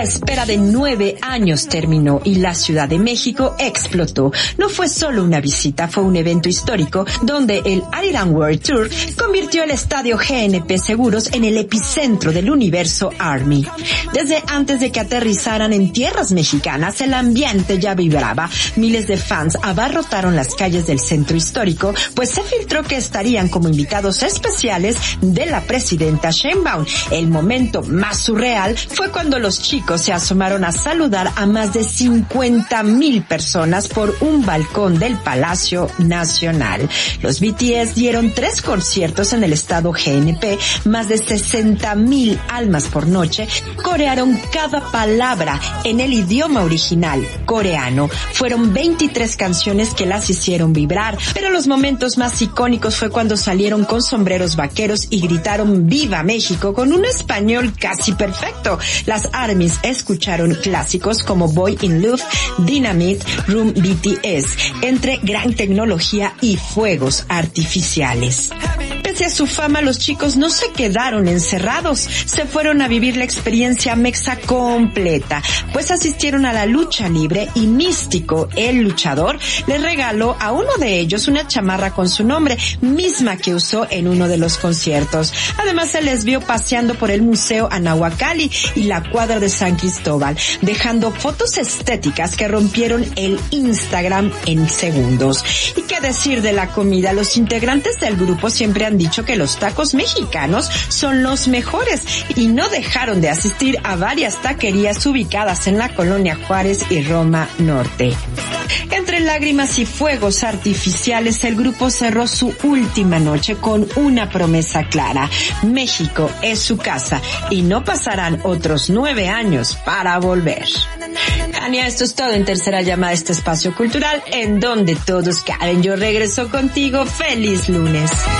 La espera de 9 años terminó y la Ciudad de México explotó. No fue solo una visita, fue un evento histórico donde el Adidas World Tour convirtió el estadio GNP Seguros en el epicentro del universo Army. Desde antes de que aterrizaran en tierras mexicanas, el ambiente ya vibraba. Miles de fans abarrotaron las calles del centro histórico, pues se filtró que estarían como invitados especiales de la presidenta Sheinbaum. El momento más surreal fue cuando los chicos se asomaron a saludar a más de 50,000 personas por un balcón del Palacio Nacional. Los BTS dieron 3 conciertos en el estado GNP, más de 60,000 almas por noche corearon cada palabra en el idioma original, coreano. Fueron 23 canciones que las hicieron vibrar, pero los momentos más icónicos fue cuando salieron con sombreros vaqueros y gritaron ¡Viva México! Con un español casi perfecto. Las ARMYs escucharon clásicos como Boy in Love, Dynamite, Room BTS, entre gran tecnología y fuegos artificiales. Pese a su fama, los chicos no se quedaron encerrados, se fueron a vivir la experiencia mexa completa, pues asistieron a la lucha libre y Místico, el luchador, les regaló a uno de ellos una chamarra con su nombre, misma que usó en uno de los conciertos. Además se les vio paseando por el Museo Anahuacalli y la cuadra de San Cristóbal, dejando fotos estéticas que rompieron el Instagram en segundos. ¿Y qué decir de la comida? Los integrantes del grupo siempre han dicho que los tacos mexicanos son los mejores y no dejaron de asistir a varias taquerías ubicadas en la colonia Juárez y Roma Norte. Entre lágrimas y fuegos artificiales, el grupo cerró su última noche con una promesa clara: México es su casa y no pasarán otros 9 años para volver. Ania, esto es todo en Tercera Llamada, este espacio cultural en donde todos caben. Yo regreso contigo. ¡Feliz lunes!